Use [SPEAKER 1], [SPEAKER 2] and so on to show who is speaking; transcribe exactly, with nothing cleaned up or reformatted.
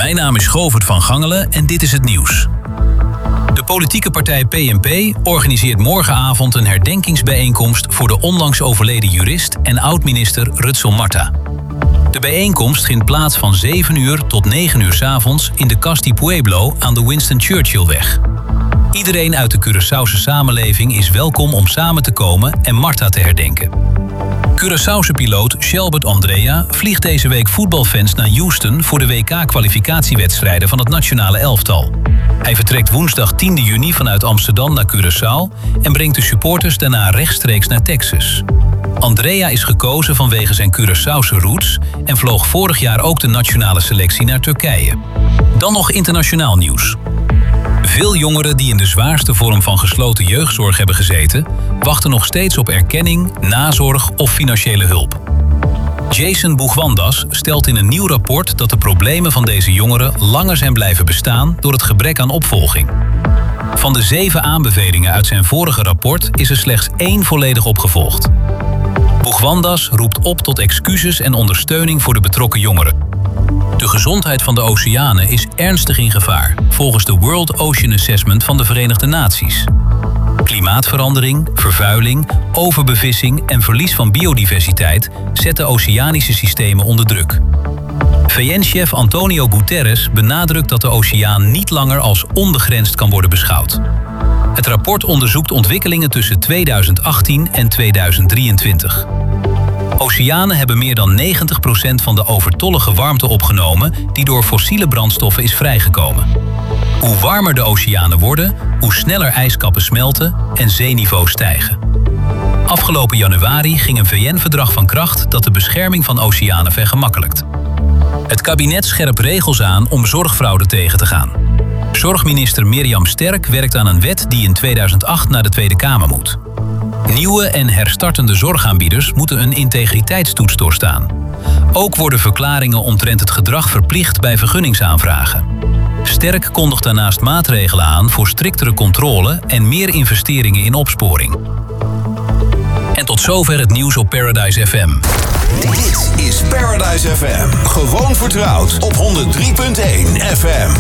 [SPEAKER 1] Mijn naam is Govert van Gangelen en dit is het nieuws. De politieke partij P N P organiseert morgenavond een herdenkingsbijeenkomst voor de onlangs overleden jurist en oud-minister Rutzel Marta. De bijeenkomst vindt plaats van zeven uur tot negen uur 's avonds in de Casti Pueblo aan de Winston Churchillweg. Iedereen uit de Curaçaose samenleving is welkom om samen te komen en Marta te herdenken. Curaçaose piloot Shelbert Andrea vliegt deze week voetbalfans naar Houston voor de W K-kwalificatiewedstrijden van het nationale elftal. Hij vertrekt woensdag tiende juni vanuit Amsterdam naar Curaçao en brengt de supporters daarna rechtstreeks naar Texas. Andrea is gekozen vanwege zijn Curaçaose roots en vloog vorig jaar ook de nationale selectie naar Turkije. Dan nog internationaal nieuws. Veel jongeren die in de zwaarste vorm van gesloten jeugdzorg hebben gezeten, wachten nog steeds op erkenning, nazorg of financiële hulp. Jason Boegwandas stelt in een nieuw rapport dat de problemen van deze jongeren langer zijn blijven bestaan door het gebrek aan opvolging. Van de zeven aanbevelingen uit zijn vorige rapport is er slechts één volledig opgevolgd. Boegwandas roept op tot excuses en ondersteuning voor de betrokken jongeren. De gezondheid van de oceanen is ernstig in gevaar, volgens de World Ocean Assessment van de Verenigde Naties. Klimaatverandering, vervuiling, overbevissing en verlies van biodiversiteit zetten oceanische systemen onder druk. V N-chef Antonio Guterres benadrukt dat de oceaan niet langer als onbegrensd kan worden beschouwd. Het rapport onderzoekt ontwikkelingen tussen tweeduizend achttien en tweeduizend drieëntwintig. Oceanen hebben meer dan negentig procent van de overtollige warmte opgenomen die door fossiele brandstoffen is vrijgekomen. Hoe warmer de oceanen worden, hoe sneller ijskappen smelten en zeeniveaus stijgen. Afgelopen januari ging een V N-verdrag van kracht dat de bescherming van oceanen vergemakkelijkt. Het kabinet scherpt regels aan om zorgfraude tegen te gaan. Zorgminister Mirjam Sterk werkt aan een wet die in tweeduizend acht naar de Tweede Kamer moet. Nieuwe en herstartende zorgaanbieders moeten een integriteitstoets doorstaan. Ook worden verklaringen omtrent het gedrag verplicht bij vergunningsaanvragen. Sterk kondigt daarnaast maatregelen aan voor striktere controle en meer investeringen in opsporing. En tot zover het nieuws op Paradise F M.
[SPEAKER 2] Dit is Paradise F M. Gewoon vertrouwd op honderd drie punt één F M.